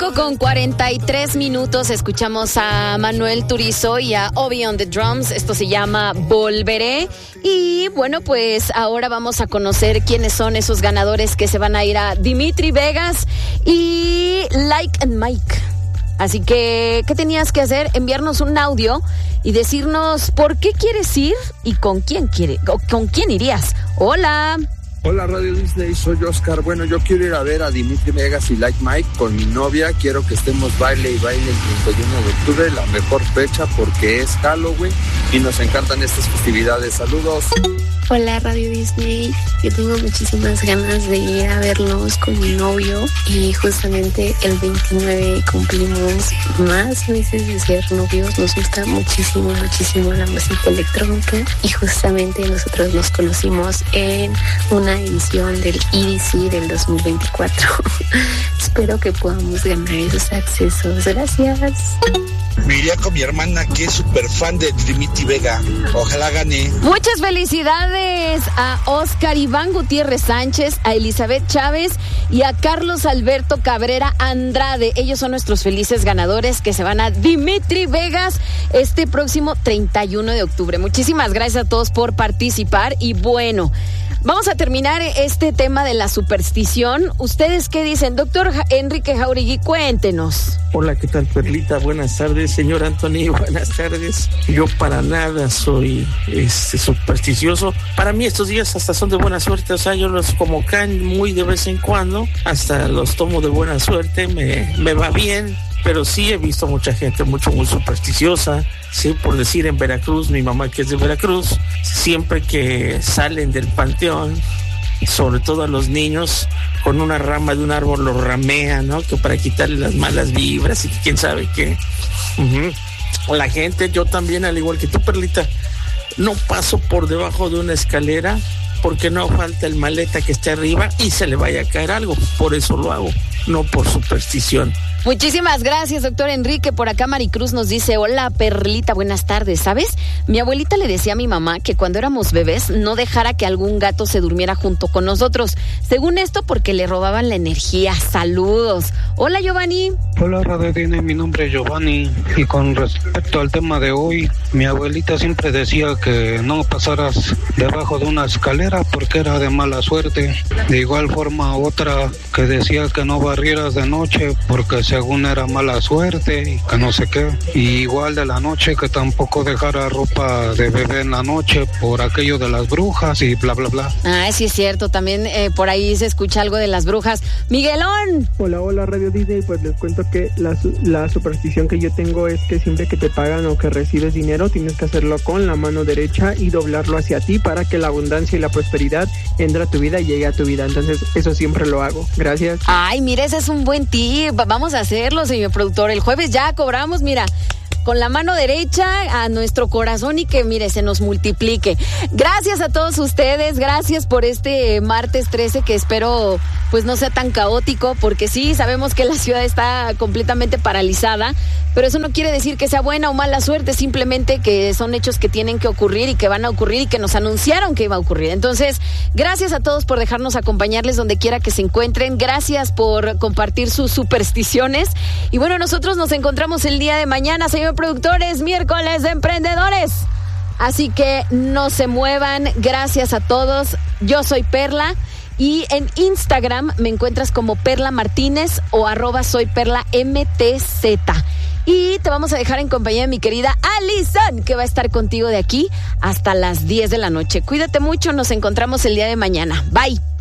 5:43. Escuchamos a Manuel Turizo y a Obi on the drums. Esto se llama Volveré. Y bueno, pues ahora vamos a conocer quiénes son esos ganadores que se van a ir a Dimitri Vegas y Like and Mike. Así que, ¿qué tenías que hacer? Enviarnos un audio y decirnos por qué quieres ir y con quién irías. Hola. Hola Radio Disney, soy Oscar. Bueno, yo quiero ir a ver a Dimitri Vegas y Like Mike con mi novia. Quiero que estemos baile y baile el 31 de octubre, la mejor fecha porque es Halloween y nos encantan estas festividades. Saludos. Hola Radio Disney, yo tengo muchísimas ganas de ir a verlos con mi novio y justamente el 29 cumplimos más meses de ser novios. Nos gusta muchísimo la música electrónica y justamente nosotros nos conocimos en una edición del EDC del 2024. Espero que podamos ganar esos accesos. Gracias. Me iría con mi hermana que es súper fan de Dimitri Vega. Ojalá gane. Muchas felicidades a Oscar Iván Gutiérrez Sánchez, a Elizabeth Chávez y a Carlos Alberto Cabrera Andrade. Ellos son nuestros felices ganadores que se van a Dimitri Vegas este próximo 31 de octubre. Muchísimas gracias a todos por participar y bueno, vamos a terminar este tema de la superstición. ¿Ustedes qué dicen? Doctor Enrique Jauregui, cuéntenos. Hola, ¿qué tal, Perlita? Buenas tardes, señor Anthony, buenas tardes. Yo para nada soy supersticioso. Para mí estos días hasta son de buena suerte, o sea, yo los como caen muy de vez en cuando, hasta los tomo de buena suerte, me va bien. Pero sí he visto mucha gente muy supersticiosa, sí, por decir en Veracruz, mi mamá que es de Veracruz, siempre que salen del panteón, sobre todo a los niños, con una rama de un árbol los ramean, ¿no? Que para quitarle las malas vibras y quién sabe qué. La gente, yo también, al igual que tú, Perlita, no paso por debajo de una escalera porque no falta el maleta que esté arriba y se le vaya a caer algo. Por eso lo hago, no por superstición. Muchísimas gracias, doctor Enrique. Por acá Maricruz nos dice, hola Perlita, buenas tardes. ¿Sabes? Mi abuelita le decía a mi mamá que cuando éramos bebés no dejara que algún gato se durmiera junto con nosotros. Según esto, porque le robaban la energía. Saludos. Hola Giovanni. Hola Radio Disney, mi nombre es Giovanni. Y con respecto al tema de hoy, mi abuelita siempre decía que no pasaras debajo de una escalera porque era de mala suerte. De igual forma otra que decía que no barrieras de noche porque según era mala suerte y que no sé qué. Y igual de la noche que tampoco dejara ropa de bebé en la noche por aquello de las brujas y bla bla bla. Ah, sí es cierto, también por ahí se escucha algo de las brujas. Miguelón. Hola Radio Disney, pues les cuento que la superstición que yo tengo es que siempre que te pagan o que recibes dinero tienes que hacerlo con la mano derecha y doblarlo hacia ti para que la abundancia y la prosperidad entre a tu vida y llegue a tu vida. Entonces eso siempre lo hago. Gracias. Ay, mira, ese es un buen tip. Vamos a hacerlo, señor productor. El jueves ya cobramos, mira, con la mano derecha a nuestro corazón y que, mire, se nos multiplique. Gracias a todos ustedes, gracias por este martes 13 que espero pues no sea tan caótico, porque sí, sabemos que la ciudad está completamente paralizada, pero eso no quiere decir que sea buena o mala suerte, simplemente que son hechos que tienen que ocurrir y que van a ocurrir y que nos anunciaron que iba a ocurrir. Entonces, gracias a todos por dejarnos acompañarles donde quiera que se encuentren, gracias por compartir sus supersticiones y bueno, nosotros nos encontramos el día de mañana, señor productores, miércoles de emprendedores. Así que no se muevan, gracias a todos. Yo soy Perla y en Instagram me encuentras como Perla Martínez o @soyperlamtz. Y te vamos a dejar en compañía de mi querida Alison, que va a estar contigo de aquí hasta las 10 de la noche. Cuídate mucho, nos encontramos el día de mañana. Bye.